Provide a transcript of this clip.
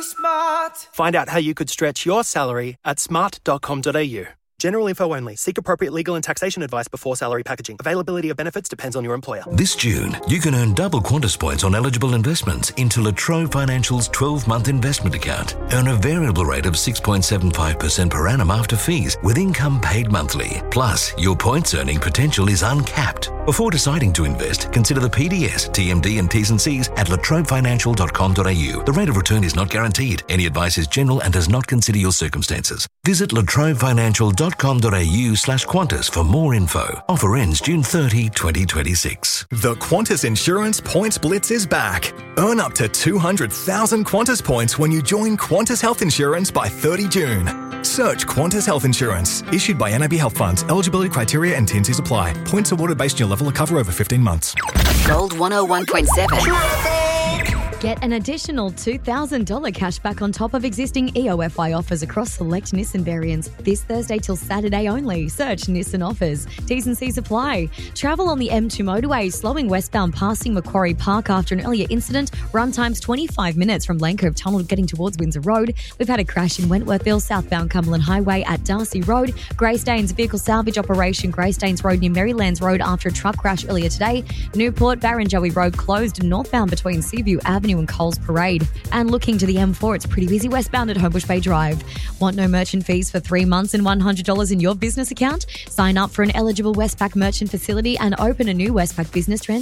smart. Find out how you could stretch your salary at smart.com.au. General info only. Seek appropriate legal and taxation advice before salary packaging. Availability of benefits depends on your employer. This June, you can earn double Qantas points on eligible investments into La Trobe Financial's 12-month investment account. Earn a variable rate of 6.75% per annum after fees with income paid monthly. Plus, your points earning potential is uncapped. Before deciding to invest, consider the PDS, TMD and T's and C's at latrobefinancial.com.au. The rate of return is not guaranteed. Any advice is general and does not consider your circumstances. Visit latrobefinancial.com.au/Qantas for more info. Offer ends June 30, 2026. The Qantas Insurance Points Blitz is back. Earn up to 200,000 Qantas points when you join Qantas Health Insurance by 30 June. Search Qantas Health Insurance. Issued by NAB Health Funds. Eligibility criteria and T&Cs apply. Points awarded based on your level of cover over 15 months. Gold 101.7. Get an additional $2,000 cash back on top of existing EOFI offers across select Nissan variants. This Thursday till Saturday only. Search Nissan offers. T's and C's apply. Travel on the M2 motorway, slowing westbound passing Macquarie Park after an earlier incident. Run times 25 minutes from Lane Cove Tunnel getting towards Windsor Road. We've had a crash in Wentworthville, southbound Cumberland Highway at Darcy Road. Greystanes vehicle salvage operation, Greystanes Road near Marylands Road after a truck crash earlier today. Newport, Barrenjoey Road closed northbound between Seaview Avenue and Coles Parade. And looking to the M4, it's pretty busy westbound at Homebush Bay Drive. Want no merchant fees for 3 months and $100 in your business account? Sign up for an eligible Westpac merchant facility and open a new Westpac business